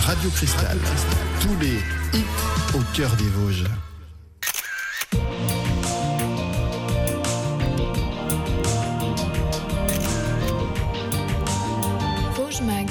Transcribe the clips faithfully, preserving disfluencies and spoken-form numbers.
Radio Cristal, tous les hits au cœur des Vosges. Vosges Mag.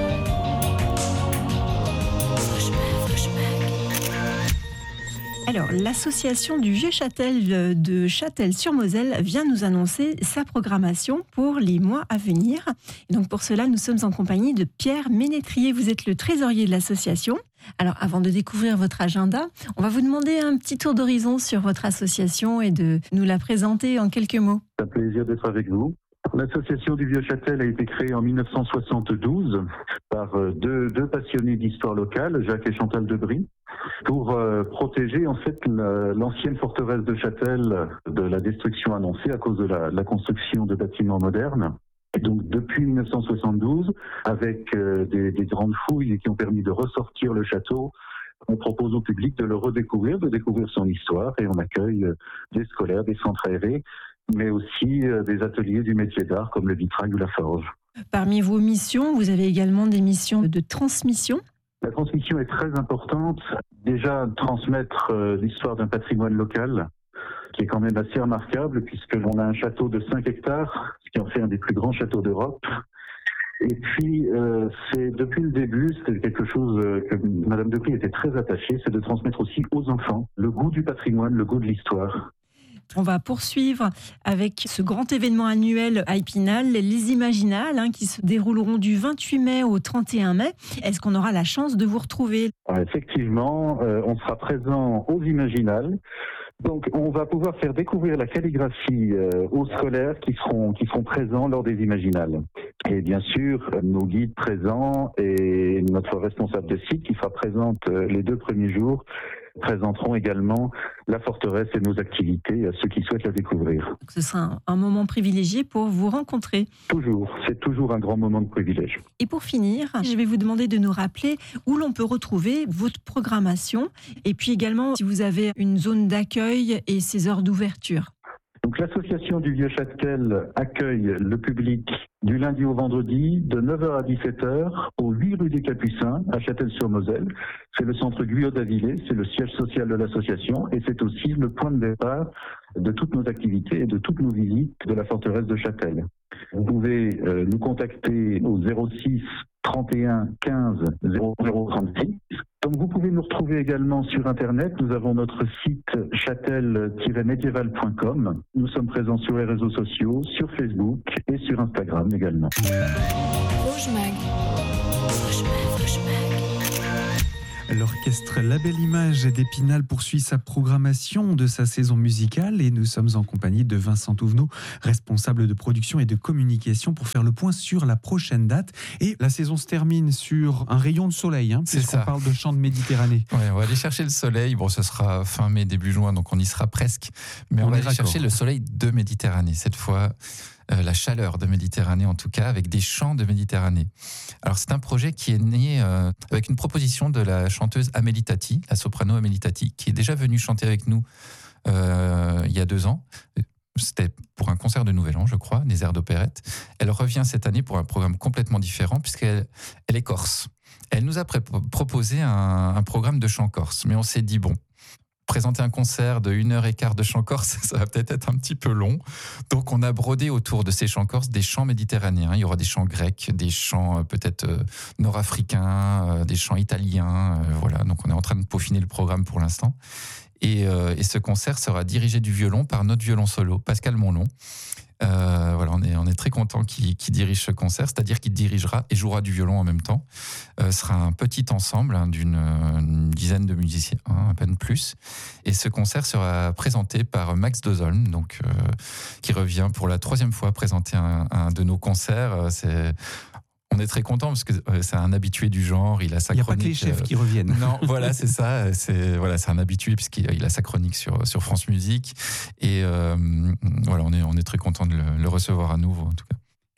Alors, l'association du Vieux-Châtel de Châtel-sur-Moselle vient nous annoncer sa programmation pour les mois à venir. Et donc, pour cela, nous sommes en compagnie de Pierre Ménétrier. Vous êtes le trésorier de l'association. Alors, avant de découvrir votre agenda, on va vous demander un petit tour d'horizon sur votre association et de nous la présenter en quelques mots. C'est un plaisir d'être avec vous. L'association du Vieux-Châtel a été créée en dix-neuf cent soixante-douze par deux, deux passionnés d'histoire locale, Jacques et Chantal Debry, pour euh, protéger en fait la, l'ancienne forteresse de Châtel de la destruction annoncée à cause de la, la construction de bâtiments modernes. Et donc depuis dix-neuf cent soixante-douze, avec euh, des, des grandes fouilles qui ont permis de ressortir le château, on propose au public de le redécouvrir, de découvrir son histoire, et on accueille euh, des scolaires, des centres aérés, mais aussi euh, des ateliers du métier d'art comme le vitrail ou la forge. Parmi vos missions, vous avez également des missions de transmission. La transmission est très importante. Déjà, transmettre euh, l'histoire d'un patrimoine local, qui est quand même assez remarquable, puisque l'on a un château de cinq hectares, ce qui en fait un des plus grands châteaux d'Europe. Et puis, euh, c'est depuis le début, c'était quelque chose euh, que Madame Debry était très attachée, c'est de transmettre aussi aux enfants le goût du patrimoine, le goût de l'histoire. On va poursuivre avec ce grand événement annuel à Épinal, les Imaginales, hein, qui se dérouleront du vingt-huit mai au trente et un mai. Est-ce qu'on aura la chance de vous retrouver ? Effectivement, euh, on sera présent aux Imaginales. Donc, on va pouvoir faire découvrir la calligraphie euh, aux scolaires qui seront qui seront présents lors des Imaginales. Et bien sûr, nos guides présents et notre responsable de site qui sera présente euh, les deux premiers jours présenteront également la forteresse et nos activités à ceux qui souhaitent la découvrir. Donc ce sera un, un moment privilégié pour vous rencontrer. Toujours, c'est toujours un grand moment de privilège. Et pour finir, je vais vous demander de nous rappeler où l'on peut retrouver votre programmation et puis également si vous avez une zone d'accueil et ses heures d'ouverture. Donc l'association du Vieux-Châtel accueille le public du lundi au vendredi de neuf heures à dix-sept heures au huit rue des Capucins à Châtel-sur-Moselle. C'est le centre Guyot d'Avillé, c'est le siège social de l'association et c'est aussi le point de départ de toutes nos activités et de toutes nos visites de la forteresse de Châtel. Vous pouvez euh, nous contacter au zéro six trente et un quinze zéro zéro trente-six. Donc vous pouvez nous retrouver également sur Internet. Nous avons notre site châtel tiret médiéval point com. Nous sommes présents sur les réseaux sociaux, sur Facebook et sur Instagram également. Vosges Mag. Vosges Mag, Vosges Mag. L'orchestre La Belle Image d'Épinal poursuit sa programmation de sa saison musicale et nous sommes en compagnie de Vincent Touvenot, responsable de production et de communication, pour faire le point sur la prochaine date. Et la saison se termine sur un rayon de soleil, hein, puisqu'on parle de chants de Méditerranée. Ouais, on va aller chercher le soleil. Bon, ce sera fin mai, début juin, donc on y sera presque. Mais on, on va aller d'accord. chercher le soleil de Méditerranée cette fois. Euh, la chaleur de Méditerranée en tout cas, avec des chants de Méditerranée. Alors c'est un projet qui est né euh, avec une proposition de la chanteuse Amélie Tati, la soprano Amélie Tati, qui est déjà venue chanter avec nous euh, il y a deux ans. C'était pour un concert de Nouvel An, je crois, des airs d'opérette. Elle revient cette année pour un programme complètement différent, puisqu'elle elle est corse. Elle nous a pré- proposé un, un programme de chant corse, mais on s'est dit, bon, présenter un concert de une heure et quart de chant corse, ça va peut-être être un petit peu long. Donc on a brodé autour de ces chants corses des chants méditerranéens. Il y aura des chants grecs, des chants peut-être nord-africains, des chants italiens. Voilà, donc on est en train de peaufiner le programme pour l'instant. Et, euh, et ce concert sera dirigé du violon par notre violon solo, Pascal Monlon. Euh, voilà, on est, on est très content qu'il, qu'il dirige ce concert, c'est-à-dire qu'il dirigera et jouera du violon en même temps. Euh, ce sera un petit ensemble hein, d'une une dizaine de musiciens, hein, à peine plus. Et ce concert sera présenté par Max Dozolm, donc, euh, qui revient pour la troisième fois présenter un, un de nos concerts. C'est... On est très content parce que c'est un habitué du genre, il a sa chronique. Il n'y a pas que les chefs qui reviennent. Non, voilà, c'est ça. C'est voilà, c'est un habitué puisqu'il a sa chronique sur sur France Musique et euh, voilà, on est on est très content de le, le recevoir à nouveau en tout cas.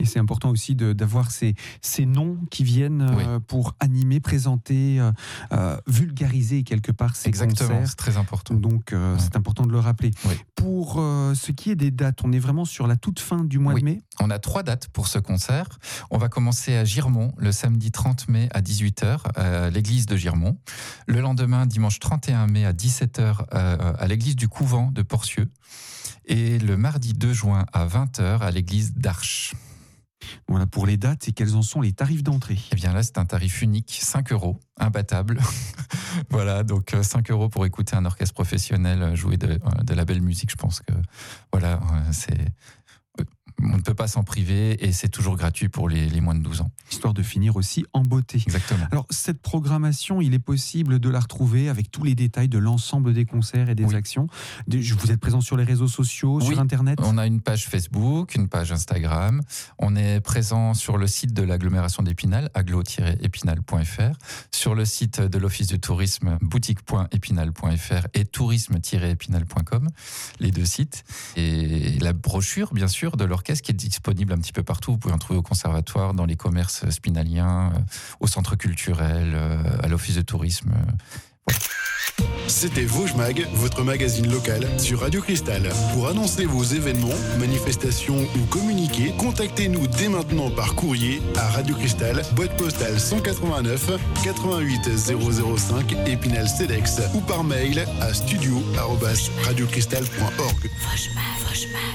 Et c'est important aussi de, d'avoir ces, ces noms qui viennent oui. euh, pour animer, présenter, euh, euh, vulgariser quelque part ces Exactement, concerts. C'est très important. Donc euh, ouais. c'est important de le rappeler. Oui. Pour euh, ce qui est des dates, on est vraiment sur la toute fin du mois oui. de mai. On a trois dates pour ce concert. On va commencer à Girmont le samedi trente mai à dix-huit heures à l'église de Girmont. Le lendemain, dimanche trente et un mai à dix-sept heures à l'église du Couvent de Porcieux. Et le mardi deux juin à vingt heures à l'église d'Arches. Voilà pour les dates. Et quels en sont les tarifs d'entrée ? Eh bien là, c'est un tarif unique, cinq euros, imbattable. Voilà, donc cinq euros pour écouter un orchestre professionnel jouer de, de la belle musique. Je pense que voilà, c'est... on ne peut pas s'en priver et c'est toujours gratuit pour les, les moins de douze ans. Histoire de finir aussi en beauté. Exactement. Alors, cette programmation, il est possible de la retrouver avec tous les détails de l'ensemble des concerts et des oui. actions. Vous êtes présent sur les réseaux sociaux, oui. sur Internet ? On a une page Facebook, une page Instagram. On est présent sur le site de l'agglomération d'Épinal, agglo tiret épinal point f r, sur le site de l'Office du tourisme, boutique point épinal point f r et tourisme tiret épinal point com, les deux sites. Et la brochure, bien sûr, de l'orchestre qui est disponible un petit peu partout. Vous pouvez en trouver au conservatoire, dans les commerces spinaliens, au centre culturel, à l'office de tourisme. Ouais. C'était Vosges Mag, votre magazine local sur Radio Cristal. Pour annoncer vos événements, manifestations ou communiquer, contactez-nous dès maintenant par courrier à Radio Cristal, boîte postale cent quatre-vingt-neuf quatre-vingt-huit zéro zéro cinq Épinal Cedex ou par mail à studio arobase radiocristal point org.